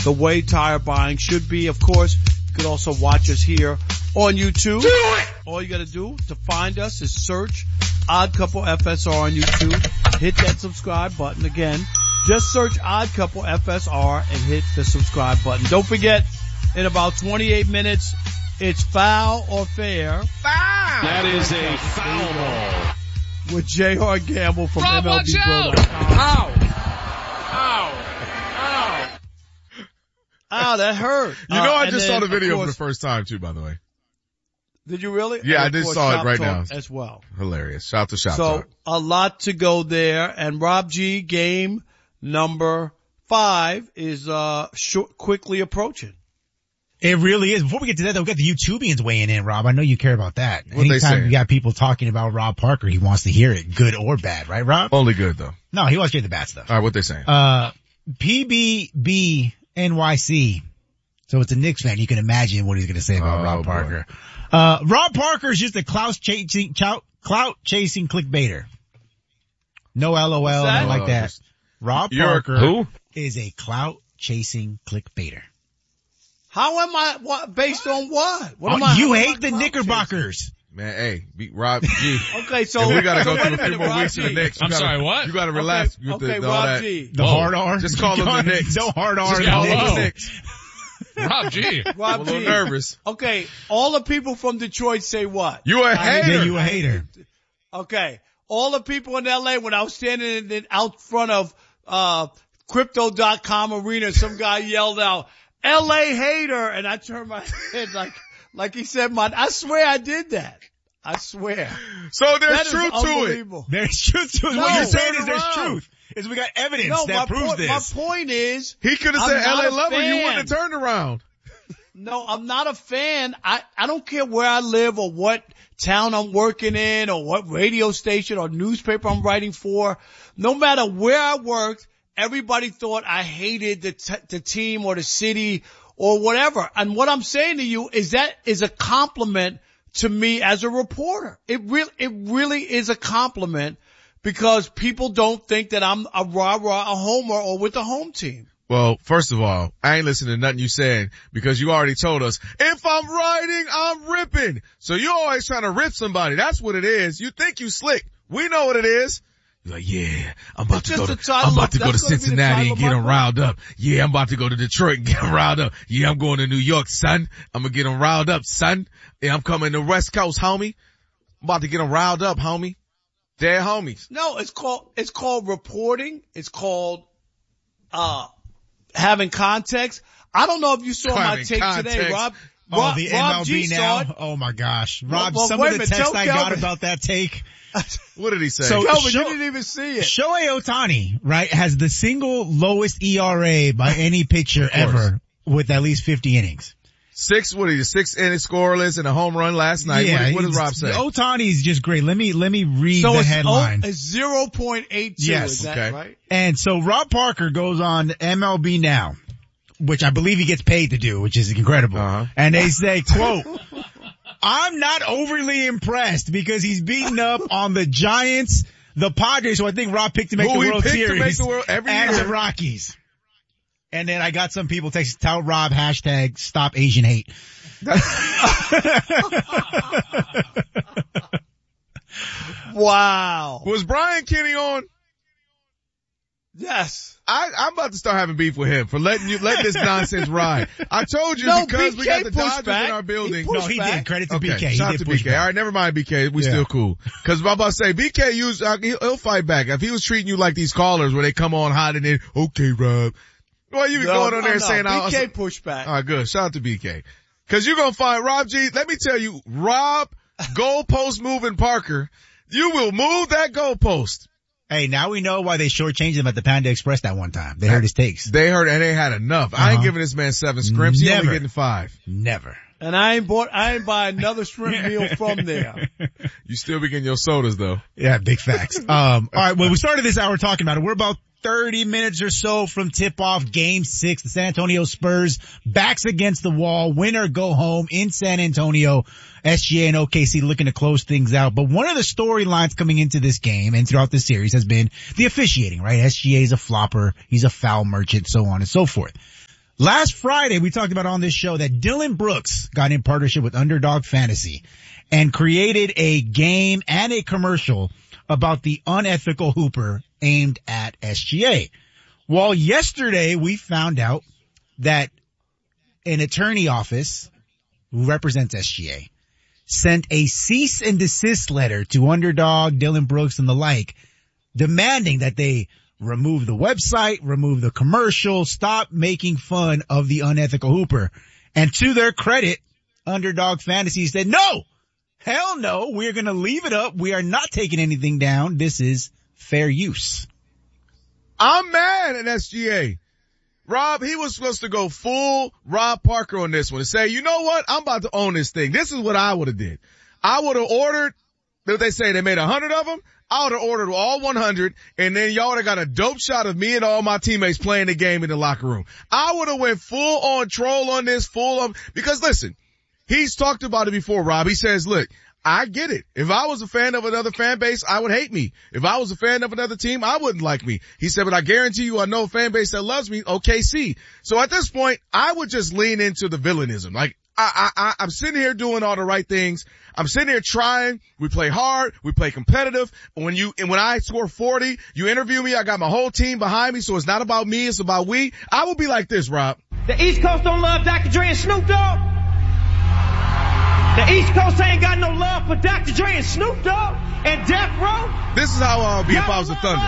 the way tire buying should be. Of course, you can also watch us here on YouTube. Do it! All you gotta do to find us is search Odd Couple FSR on YouTube. Hit that subscribe button. Again, just search Odd Couple FSR and hit the subscribe button. Don't forget, in about 28 minutes, it's Foul or Fair. Foul! That is a foul ball. With J.R. Gamble from Rob, MLBBro.com. Ow! Ow! Ow! Ow, that hurt. I just saw the video for the first time too, by the way. Did you really? Yeah, I just just saw it right now. As well. Hilarious. Shout to Shop So Talk. a lot to go there. And Rob G, game number 5 is, quickly approaching. It really is. Before we get to that, though, we got the YouTubians weighing in, Rob. I know you care about that. What they saying? You got people talking about Rob Parker, he wants to hear it, good or bad, right, Rob? Only good though. No, he wants to hear the bad stuff. All right, what they saying? PBB NYC. So it's a Knicks fan. You can imagine what he's going to say about Rob Parker. Rob Parker is just a clout chasing clickbaiter. No LOL, nothing like that. Rob Parker is a clout chasing clickbaiter. How am I, based on what? You hate the Knickerbockers. Man, hey, beat Rob G. Okay, so we gotta go wait through a a few minute, more Rob weeks G. in the Knicks. I'm sorry, what? You gotta relax with okay, all Rob that. G. The hard R? Just call them the Knicks. No hard R. Just call them Hello. the Knicks. Rob G. I'm Rob a little G. nervous. Okay, all the people from Detroit say what? You a hater. You a hater. Okay, all the people in LA, when I was standing out front of, Crypto.com arena, some guy yelled out, LA hater, and I turned my head like he said I swear I did that. I swear. So there's That is truth to it. unbelievable. There's truth to it. No, What you're saying is turn there's around. truth. Is we got evidence No, that proves this. my point is, He could have I'm said not LA a lover. You fan. wouldn't have turned around. no, I'm not a fan. I don't care where I live or what town I'm working in or what radio station or newspaper I'm writing for. No matter where I worked, everybody thought I hated the team or the city or whatever. And what I'm saying to you is that is a compliment to me as a reporter. It really is a compliment because people don't think that I'm a rah-rah, a homer or with the home team. Well, first of all, I ain't listening to nothing you said because you already told us, if I'm writing, I'm ripping. So you're always trying to rip somebody. That's what it is. You think you slick. We know what it is. You're like, yeah, I'm about to go to Cincinnati and get them riled up. Yeah, I'm about to go to Detroit and get them riled up. Yeah, I'm going to New York, son. I'm going to get them riled up, son. Yeah, I'm coming to West Coast, homie. I'm about to get them riled up, homie. They're homies. No, it's called reporting. It's called, having context. I don't know if you saw my take today, Rob. The Rob MLB G now. saw it. Oh my gosh. Rob, Well, some wait of a the minute, text tell I got Kelvin. about that take. What did he say? So- Kelvin, Show- you didn't even see it. Shohei Ohtani, right, has the single lowest ERA by any pitcher ever with at least 50 innings. 6 inning scoreless and a home run last night. Yeah, What does Rob say? Ohtani is just great. Let me read So the it's headline. It's 0.82. Yes. Is that Okay. right? And so Rob Parker goes on MLB Now, which I believe he gets paid to do, which is incredible. Uh-huh. And they say, quote, I'm not overly impressed because he's beaten up on the Giants, the Padres, who I think Rob picked to make Who the he World picked to Series, make the world every and year. the Rockies. And then I got some people tell Rob hashtag stop Asian hate. Wow. Was Brian Kenny on? Yes. I'm about to start having beef with him for letting this nonsense ride. I told you No, because we BK got the pushed Dodgers back. in our building. He pushed No, he back. did. Credit to Okay, BK. He shout did to push BK. back. All right, never mind BK. We still cool. Cause I'm about to say BK he'll fight back. If he was treating you like these callers where they come on hot and then, okay, Rob. Well, you be going on there saying, BK pushed back. all right, good. Shout out to BK. Cause you're gonna find Rob G. Let me tell you, Rob, goalpost moving Parker, you will move that goalpost. Hey, now we know why they shortchanged him at the Panda Express that one time. They heard his takes. They heard and they had enough. I ain't giving this man 7 scrimps. He only Never. getting 5. Never. And I ain't buy another shrimp meal from there. You still be getting your sodas though. Yeah, big facts. All right, well, we started this hour talking about it. We're about 30 minutes or so from tip-off Game 6. The San Antonio Spurs backs against the wall. Win or go home in San Antonio. SGA and OKC looking to close things out. But one of the storylines coming into this game and throughout this series has been the officiating, right? SGA is a flopper. He's a foul merchant, so on and so forth. Last Friday, we talked about on this show that Dylan Brooks got in partnership with Underdog Fantasy and created a game and a commercial about the unethical hooper aimed at SGA. Well, yesterday we found out that an attorney office who represents SGA sent a cease and desist letter to Underdog, Dylan Brooks, and the like, demanding that they remove the website, remove the commercial, stop making fun of the unethical hooper. And to their credit, Underdog Fantasy said, no, hell no, we're going to leave it up. We are not taking anything down. This is fair use. I'm mad at SGA. Rob, he was supposed to go full Rob Parker on this one and say, you know what? I'm about to own this thing. This is what I would have did. I would have ordered, what they say, they made 100 of them. I would have ordered all 100, and then y'all would have got a dope shot of me and all my teammates playing the game in the locker room. I would have went full on troll on this, because listen, he's talked about it before, Rob. He says, look, I get it. If I was a fan of another fan base, I would hate me. If I was a fan of another team, I wouldn't like me. He said, but I guarantee you I know a fan base that loves me, OKC. So at this point, I would just lean into the villainism. Like, I'm sitting here doing all the right things. I'm sitting here trying. We play hard. We play competitive. When I score 40, you interview me. I got my whole team behind me. So it's not about me. It's about we. I will be like this, Rob. The East Coast don't love Dr. Dre and Snoop Dogg. The East Coast ain't got no love for Dr. Dre and Snoop Dogg and Death Row. This is how I'll be if I was the Thunder.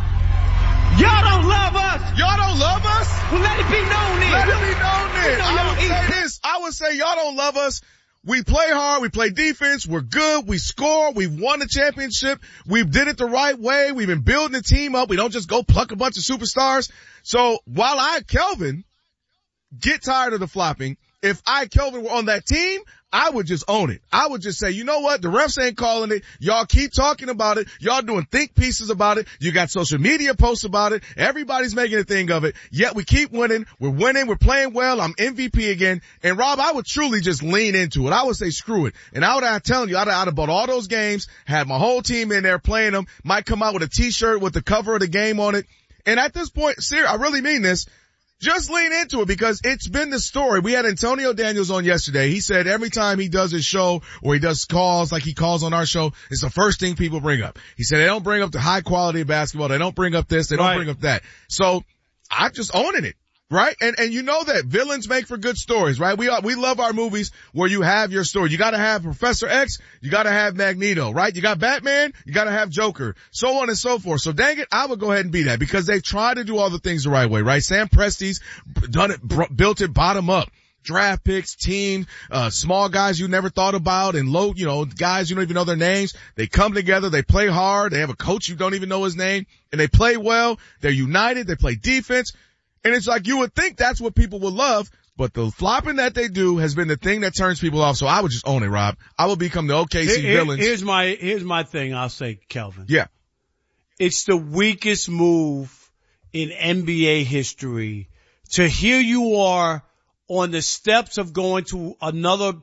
Y'all don't love us. Y'all don't love us? Well, let it be known then. Let it be known then. I would say this. I would say y'all don't love us. We play hard. We play defense. We're good. We score. We've won the championship. We did it the right way. We've been building the team up. We don't just go pluck a bunch of superstars. So while Kelvin, get tired of the flopping, if Kelvin were on that team, I would just own it. I would just say, you know what? The refs ain't calling it. Y'all keep talking about it. Y'all doing think pieces about it. You got social media posts about it. Everybody's making a thing of it. Yet we keep winning. We're winning. We're playing well. I'm MVP again. And Rob, I would truly just lean into it. I would say screw it. And I'm telling you, I'd have bought all those games, had my whole team in there playing them, might come out with a t-shirt with the cover of the game on it. And at this point, I really mean this. Just lean into it because it's been the story. We had Antonio Daniels on yesterday. He said every time he does his show or he does calls like he calls on our show, it's the first thing people bring up. He said they don't bring up the high quality of basketball. They don't bring up this. They don't bring up that. So I'm just owning it. Right? And you know that villains make for good stories, right? We love our movies where you have your story. You gotta have Professor X, you gotta have Magneto, right? You got Batman, you gotta have Joker, so on and so forth. So dang it, I would go ahead and be that because they try to do all the things the right way, right? Sam Presti's done it, built it bottom up. Draft picks, team, small guys you never thought about and low, guys you don't even know their names. They come together, they play hard, they have a coach you don't even know his name, and they play well, they're united, they play defense. And it's like you would think that's what people would love, but the flopping that they do has been the thing that turns people off. So I would just own it, Rob. I would become the OKC villains. Here's my thing. I'll say, Kelvin. Yeah. It's the weakest move in NBA history to here you are on the steps of going to another,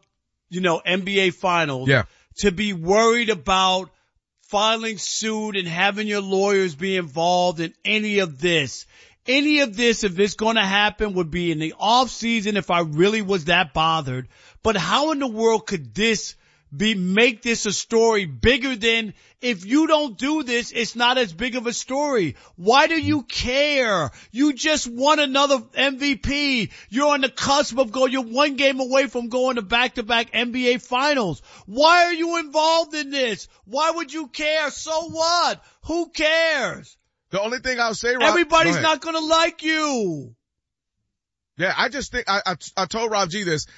NBA finals. Yeah. To be worried about filing suit and having your lawyers be involved in any of this. Any of this, if it's going to happen, would be in the off season if I really was that bothered. But how in the world could this make this a story bigger than if you don't do this, it's not as big of a story. Why do you care? You just won another MVP. You're on the cusp of you're one game away from going to back-to-back NBA finals. Why are you involved in this? Why would you care? So what? Who cares? The only thing I'll say, Rob, everybody's not going to like you. Yeah, I just think I told Rob G this.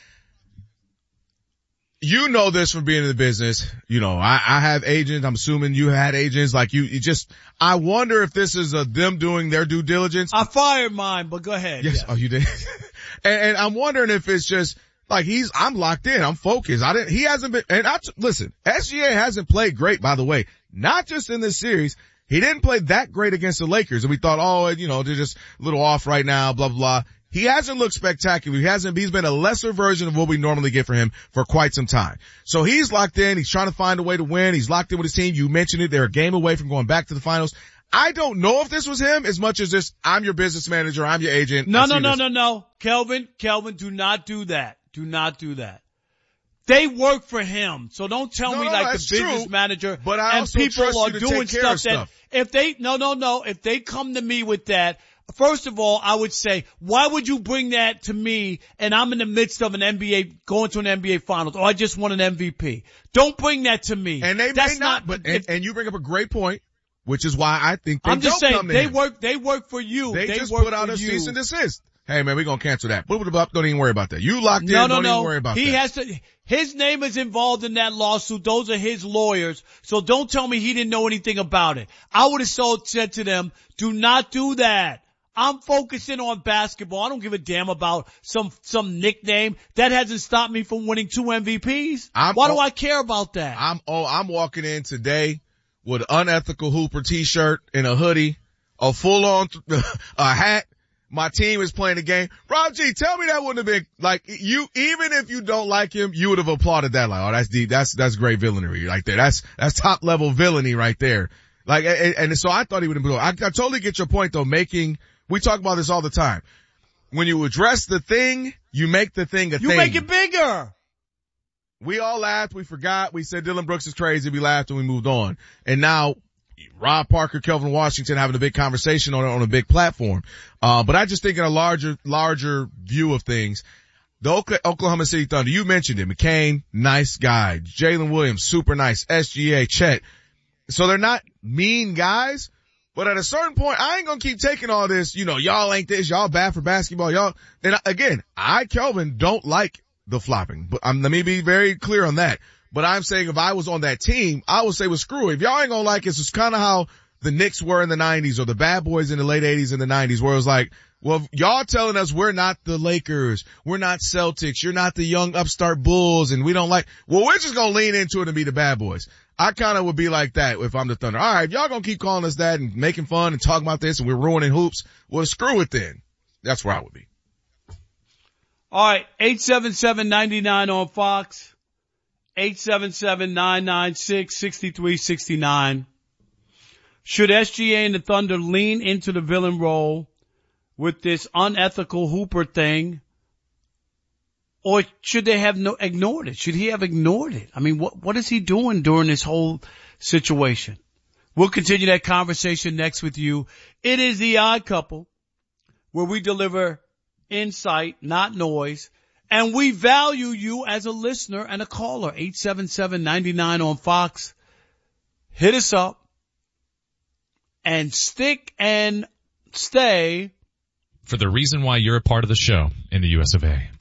You know this from being in the business. I have agents. I'm assuming you had agents like you I wonder if this is them doing their due diligence. I fired mine, but go ahead. Yes. Oh, you did? and I'm wondering if it's just like I'm locked in. I'm focused. He hasn't been, listen, SGA hasn't played great, by the way, not just in this series. He didn't play that great against the Lakers, and we thought, they're just a little off right now, blah, blah, blah. He hasn't looked spectacular. He's been a lesser version of what we normally get from him for quite some time. So he's locked in. He's trying to find a way to win. He's locked in with his team. You mentioned it. They're a game away from going back to the finals. I don't know if this was him as much as this, I'm your business manager, I'm your agent. No. Kelvin, do not do that. Do not do that. They work for him. So don't tell me like the business manager but I and also people trust are you to doing take care of stuff that if they come to me with that, first of all, I would say, why would you bring that to me and I'm in the midst of going to an NBA finals or I just won an MVP? Don't bring that to me. And That's not, and you bring up a great point, which is why I think I'm just saying, they work for you. They just put out a cease and desist. Hey man, we're gonna cancel that. Don't even worry about that. You locked in, don't even worry about that. His name is involved in that lawsuit. Those are his lawyers. So don't tell me he didn't know anything about it. I would have said to them, do not do that. I'm focusing on basketball. I don't give a damn about some nickname. That hasn't stopped me from winning 2 MVPs. Why do I care about that? I'm walking in today with an unethical Hooper t-shirt and a hoodie, a full on, a hat. My team is playing the game. Rob G, tell me that wouldn't have been like you, even if you don't like him, you would have applauded that. Like, oh, that's deep. That's great villainy right there. That's top level villainy right there. Like, and so I thought he would have been, I totally get your point though, we talk about this all the time. When you address the thing, you make the thing a thing. You make it bigger. We all laughed. We forgot. We said Dylan Brooks is crazy. We laughed and we moved on. And now Rob Parker, Kelvin Washington having a big conversation on a big platform. But I just think in a larger view of things, the Oklahoma City Thunder, you mentioned it. McCain, nice guy. Jalen Williams, super nice. SGA, Chet. So they're not mean guys. But at a certain point, I ain't gonna keep taking all this, y'all ain't this, y'all bad for basketball, and again, Kelvin, don't like the flopping. But let me be very clear on that. But I'm saying if I was on that team, I would say, well, screw it. If y'all ain't gonna like it, it's kind of how the Knicks were in the 90s or the Bad Boys in the late 80s and the 90s, where it was like, well, y'all telling us we're not the Lakers, we're not Celtics, you're not the young upstart Bulls, and we don't like, well, we're just gonna lean into it and be the Bad Boys. I kind of would be like that if I'm the Thunder. All right, if y'all gonna keep calling us that and making fun and talking about this and we're ruining hoops, well, screw it then. That's where I would be. All right, 877-99 on Fox, 877-996-6369. Should SGA and the Thunder lean into the villain role with this unethical Hooper thing? Or should they have ignored it? Should he have ignored it? I mean, what is he doing during this whole situation? We'll continue that conversation next with you. It is The Odd Couple, where we deliver insight, not noise, and we value you as a listener and a caller. 877-99 on Fox. Hit us up and stick and stay for the reason why you're a part of the show in the US of A.